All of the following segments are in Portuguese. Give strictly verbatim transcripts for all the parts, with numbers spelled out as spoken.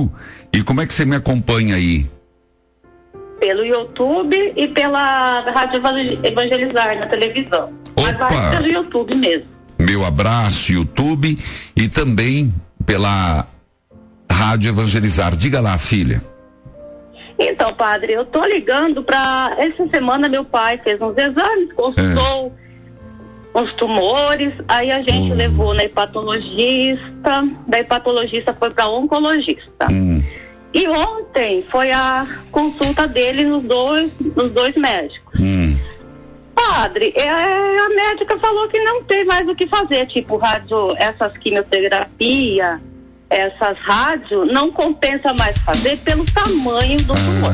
Sul. E como é que você me acompanha aí? Pelo YouTube e pela Rádio Evangelizar na televisão. Opa. Mas vai pelo YouTube mesmo. Meu abraço, YouTube, e também pela Rádio Evangelizar. Diga lá, filha. Então, padre, eu tô ligando pra... Essa semana meu pai fez uns exames, consultou é. uns tumores, aí a gente hum. levou na hepatologista, da hepatologista foi pra oncologista. Hum. E ontem foi a consulta dele nos dois, nos dois médicos. Hum. Padre, é, a médica falou que não tem mais o que fazer, tipo, rádio, essas quimioterapia, essas rádios, não compensa mais fazer pelo tamanho do tumor.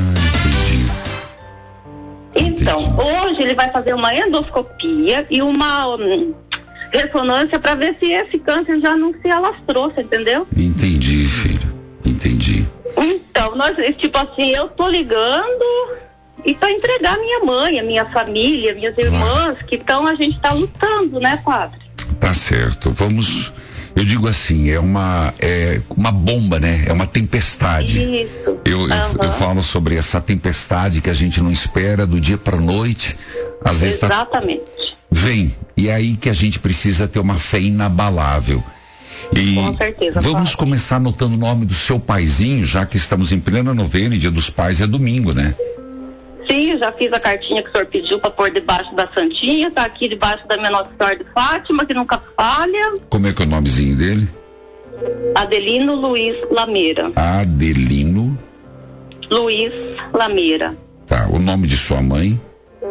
Ah, entendi. Então, entendi. hoje ele vai fazer uma endoscopia e uma hum, ressonância para ver se esse câncer já não se alastrou, você entendeu? Entendi, filho, entendi. Então, nós, tipo assim, eu tô ligando... E para entregar minha mãe, a minha família, minhas irmãs, que estão, a gente está lutando, né, padre? Tá certo. Vamos, eu digo assim, é uma, é uma bomba, né? É uma tempestade. Isso. Eu, uhum. eu, eu falo sobre essa tempestade que a gente não espera do dia para noite. Às vezes Exatamente. Tá... Vem. E é aí que a gente precisa ter uma fé inabalável. E com certeza, vamos padre. começar anotando o nome do seu paizinho, já que estamos em plena novena e Dia dos Pais é domingo, né? Sim, eu já fiz a cartinha que o senhor pediu para pôr debaixo da Santinha, tá aqui debaixo da minha Nossa Senhora de Fátima, que nunca falha. Como é que é o nomezinho dele? Adelino Luiz Lameira. Adelino Luiz Lameira. Tá, o nome de sua mãe?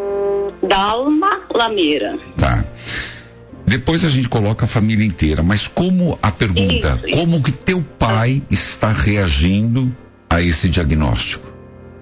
Dalma Lameira. Tá. Depois a gente coloca a família inteira, mas como a pergunta, isso, isso. como que teu pai está reagindo a esse diagnóstico?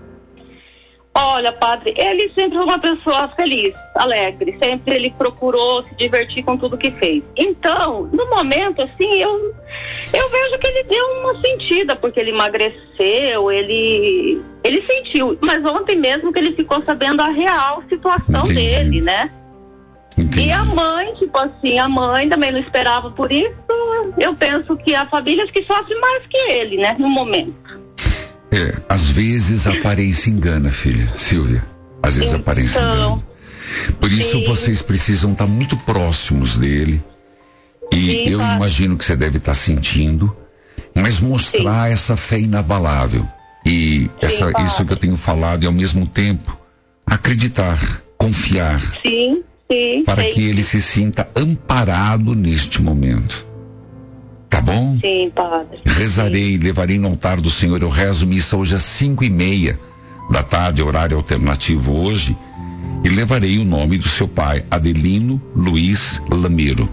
Olha, padre, ele sempre foi uma pessoa feliz, alegre, sempre ele procurou se divertir com tudo que fez. Então, no momento, assim, eu, eu vejo que ele deu uma sentida, porque ele emagreceu, ele, ele sentiu, mas ontem mesmo que ele ficou sabendo a real situação Entendi. dele, né? Entendi. E a mãe, tipo assim, a mãe também não esperava por isso, eu penso que há famílias que sofrem mais que ele, né, no momento. É, às vezes a aparência engana, filha, Silvia. Às vezes a aparência engana. Por isso sim. vocês precisam estar muito próximos dele. E sim, eu tá. imagino que você deve estar sentindo, mas mostrar sim. essa fé inabalável. E sim, essa, isso que eu tenho falado, e ao mesmo tempo acreditar, confiar. Sim, sim. Para sim. que ele se sinta amparado neste momento. Tá bom? Sim, padre. Rezarei, sim. levarei no altar do Senhor. Eu rezo missa hoje às cinco e meia da tarde, horário alternativo hoje, e levarei o nome do seu pai, Adelino Luiz Lameiro.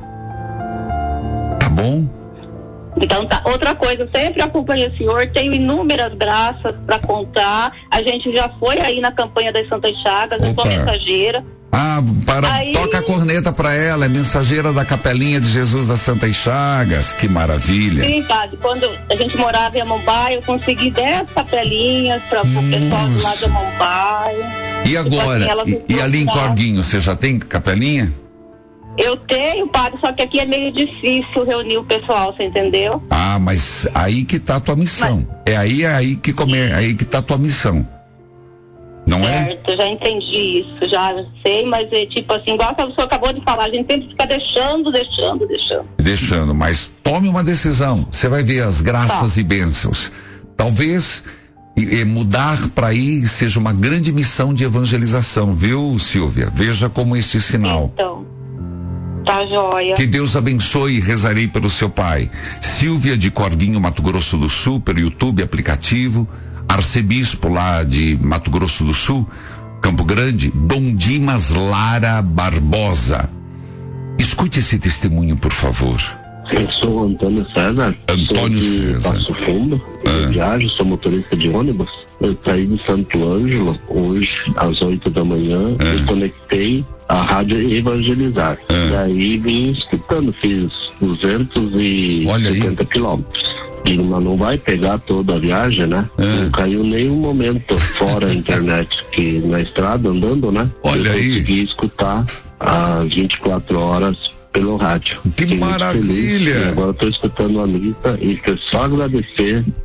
Tá bom? Então tá. Outra coisa, eu sempre acompanho o senhor, tenho inúmeras graças para contar. A gente já foi aí na campanha das Santas Chagas, eu sou mensageira. Ah, para, aí... toca a corneta para ela, é mensageira da Capelinha de Jesus das Santas Chagas, que maravilha. Sim, padre, quando a gente morava em Amambai, eu consegui dez capelinhas para o pessoal do lado de Amambai. E agora, tipo assim, e, e ali em Corguinho, você já tem capelinha? Eu tenho, padre, só que aqui é meio difícil reunir o pessoal, você entendeu? Ah, mas aí que tá a tua missão. Mas... É aí, é aí que come... é aí que tá a tua missão. Não certo, é? Já entendi isso, já sei, mas é tipo assim, igual a pessoa acabou de falar, a gente sempre fica deixando, deixando, deixando. Deixando, mas tome uma decisão, você vai ver as graças tá. e bênçãos. Talvez e, e mudar para aí seja uma grande missão de evangelização, viu, Silvia? Veja como este sinal. Então, tá joia. Que Deus abençoe e rezarei pelo seu pai. Silvia de Corguinho, Mato Grosso do Sul, pelo YouTube aplicativo. Arcebispo lá de Mato Grosso do Sul, Campo Grande, Dom Dimas Lara Barbosa. Escute esse testemunho, por favor. Eu sou o Antônio César. Antônio sou de César. Passo Fundo. Eu ah. viajo, sou motorista de ônibus. Eu saí de Santo Ângelo hoje às oito da manhã ah. e conectei a rádio Evangelizar. Ah. E aí vim escutando, fiz duzentos e setenta quilômetros. E não vai pegar toda a viagem, né? É. Não caiu nenhum momento fora a internet, que na estrada andando, né? Olha eu aí. consegui escutar às vinte e quatro horas pelo rádio. Que Fiquei maravilha! E agora estou escutando a missa e quero só agradecer